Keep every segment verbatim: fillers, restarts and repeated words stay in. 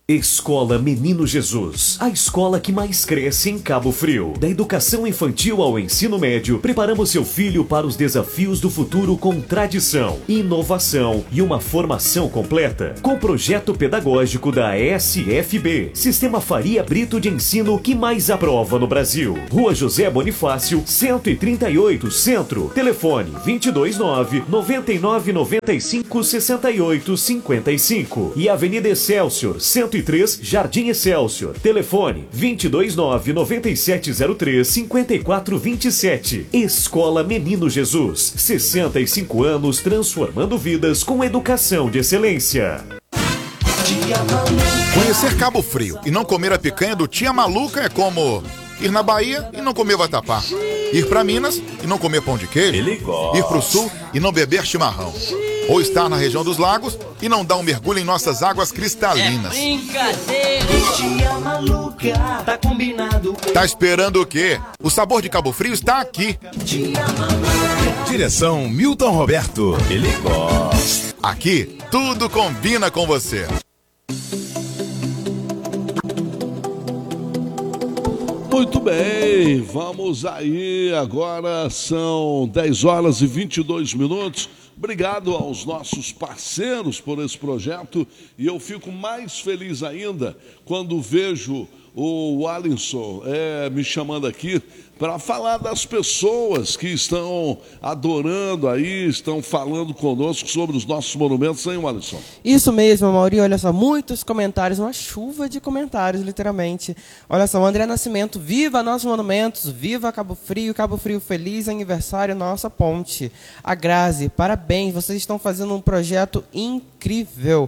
Escola Menino Jesus, a escola que mais cresce em Cabo Frio. Da educação infantil ao ensino médio, preparamos seu filho para os desafios do futuro com tradição, inovação e uma formação completa. Com o projeto pedagógico da S F B, Sistema Faria Brito de Ensino que mais aprova no Brasil. Rua José Bonifácio, cento e trinta e oito, Centro. Telefone vinte e dois nove, noventa e nove, noventa e cinco, sessenta e oito, cinquenta e cinco. E Avenida Excelsior, cento e três, Jardim Excelsior. Telefone vinte e dois nove, noventa e sete zero três, cinquenta e quatro vinte e sete. Escola Menino Jesus, sessenta e cinco anos transformando vidas com educação de excelência. Conhecer Cabo Frio e não comer a picanha do Tia Maluca é como ir na Bahia e não comer vatapá, ir para Minas e não comer pão de queijo, ir para o sul e não beber chimarrão, ou estar na região dos lagos e não dar um mergulho em nossas águas cristalinas. É brincadeira! Tia Maluca, tá combinado. Tá esperando o quê? O sabor de Cabo Frio está aqui. Tia Maluca. Direção Milton Roberto. Ele gosta. Aqui, tudo combina com você. Muito bem, vamos aí, agora são dez horas e vinte e dois minutos. Obrigado aos nossos parceiros por esse projeto e eu fico mais feliz ainda quando vejo o Alisson é, me chamando aqui para falar das pessoas que estão adorando aí, estão falando conosco sobre os nossos monumentos, hein, Alisson? Isso mesmo, Mauri, olha só, muitos comentários, uma chuva de comentários, literalmente. Olha só, o André Nascimento, viva nossos monumentos, viva Cabo Frio, Cabo Frio feliz, aniversário, nossa ponte. A Grazi, parabéns, vocês estão fazendo um projeto incrível.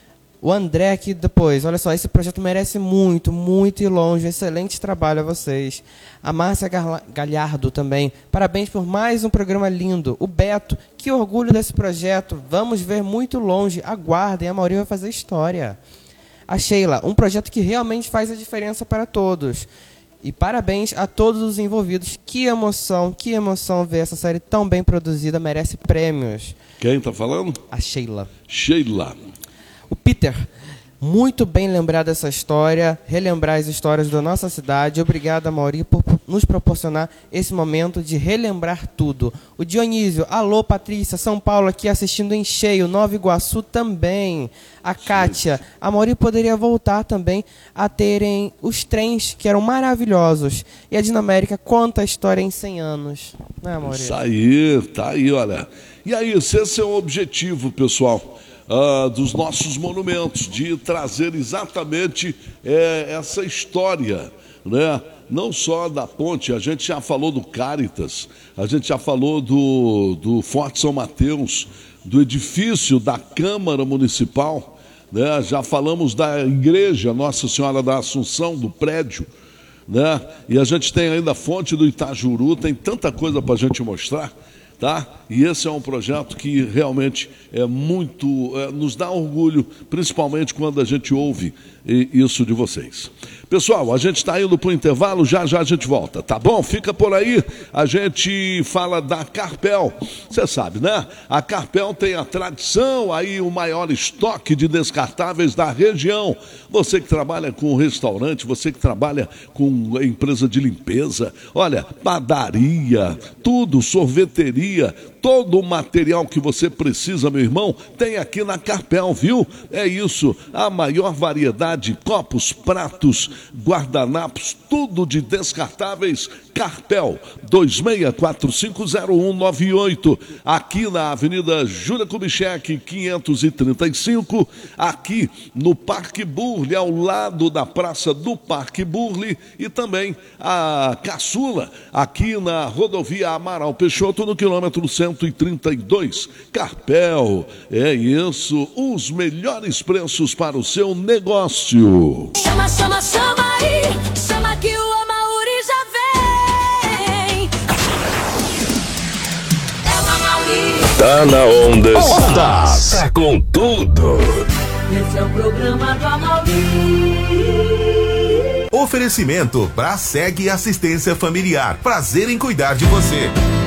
O André aqui depois, olha só, esse projeto merece muito, muito ir longe, excelente trabalho a vocês. A Márcia Galhardo também, parabéns por mais um programa lindo. O Beto, que orgulho desse projeto, vamos ver muito longe, aguardem, a Mauri vai fazer história. A Sheila, um projeto que realmente faz a diferença para todos. E parabéns a todos os envolvidos, que emoção, que emoção ver essa série tão bem produzida, merece prêmios. Quem está falando? A Sheila. Sheila. O Peter, muito bem lembrar dessa história, relembrar as histórias da nossa cidade. Obrigado, Mauri, por nos proporcionar esse momento de relembrar tudo. O Dionísio, alô, Patrícia, São Paulo aqui assistindo em cheio, Nova Iguaçu também. A Kátia, a Mauri poderia voltar também a terem os trens que eram maravilhosos. E a Dinamérica conta a história em cem anos. Né, Mauri? Isso aí, tá aí, olha. E aí, esse é o objetivo, pessoal. Uh, dos nossos monumentos, de trazer exatamente é, essa história, né? Não só da ponte, a gente já falou do Cáritas, a gente já falou do, do Forte São Mateus, do edifício da Câmara Municipal, né? Já falamos da igreja Nossa Senhora da Assunção, do prédio, né? E a gente tem ainda a fonte do Itajuru, tem tanta coisa para a gente mostrar. Tá? E esse é um projeto que realmente é muito, é, nos dá orgulho, principalmente quando a gente ouve isso de vocês. Pessoal, a gente está indo para o intervalo, já já a gente volta, tá bom? Fica por aí, a gente fala da Carpel, você sabe, né? A Carpel tem a tradição, aí o maior estoque de descartáveis da região. Você que trabalha com restaurante, você que trabalha com empresa de limpeza, olha, padaria, tudo, sorveteria, todo o material que você precisa, meu irmão, tem aqui na Carpel, viu? É isso, a maior variedade, copos, pratos, guardanapos, tudo de descartáveis. Carpel, dois seis quatro cinco zero um nove oito, aqui na Avenida Júlia Kubitschek, quinhentos e trinta e cinco, aqui no Parque Burle, ao lado da Praça do Parque Burle, e também a Caçula, aqui na Rodovia Amaral Peixoto, no quilômetro cento e trinta e dois. Carpel, é isso, os melhores preços para o seu negócio. Chama, chama, chama aí, chama que o Amauri já vem. É o Amauri. Tá na onda. Onda. Tá com tudo. Esse é o programa do Amauri. Oferecimento pra Seg Assistência Familiar. Prazer em cuidar de você.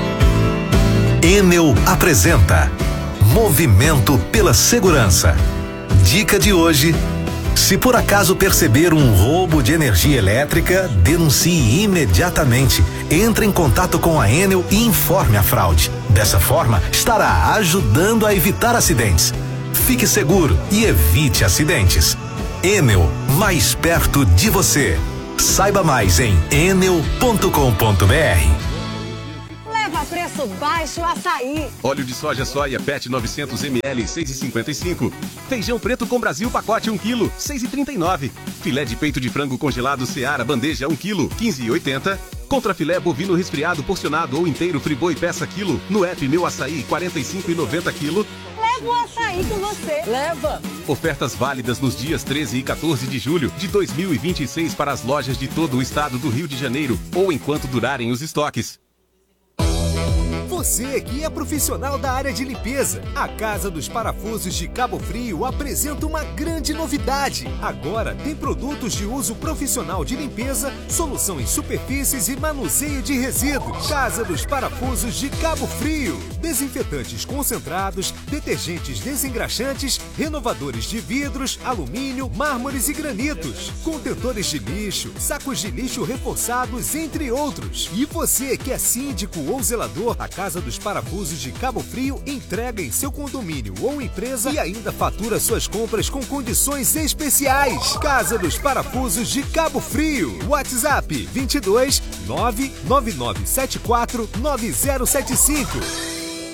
Enel apresenta Movimento pela Segurança. Dica de hoje: Se por acaso perceber um roubo de energia elétrica, denuncie imediatamente. Entre em contato com a Enel e informe a fraude. Dessa forma, estará ajudando a evitar acidentes. Fique seguro e evite acidentes. Enel, mais perto de você. Saiba mais em enel ponto com ponto br. Leva preço baixo açaí. Óleo de soja soia Pet novecentos mililitros, seis e cinquenta e cinco. Feijão preto com Brasil pacote um quilo, seis e trinta e nove. Filé de peito de frango congelado Seara bandeja um quilo, quinze e oitenta. Contra filé bovino resfriado porcionado ou inteiro Friboi peça quilo no app Meu Açaí quarenta e cinco e noventa quilo. Leva o açaí com você. Leva. Ofertas válidas nos dias treze e quatorze de julho de dois mil e vinte e seis para as lojas de todo o estado do Rio de Janeiro ou enquanto durarem os estoques. Você que é profissional da área de limpeza, a Casa dos Parafusos de Cabo Frio apresenta uma grande novidade. Agora tem produtos de uso profissional de limpeza, solução em superfícies e manuseio de resíduos. Casa dos Parafusos de Cabo Frio. Desinfetantes concentrados, detergentes desengraxantes, renovadores de vidros, alumínio, mármores e granitos, contentores de lixo, sacos de lixo reforçados, entre outros. E você que é síndico ou zelador, a Casa dos Parafusos de Cabo Frio entrega em seu condomínio ou empresa e ainda fatura suas compras com condições especiais. Casa dos Parafusos de Cabo Frio. WhatsApp vinte e dois nove nove nove sete quatro nove zero sete cinco.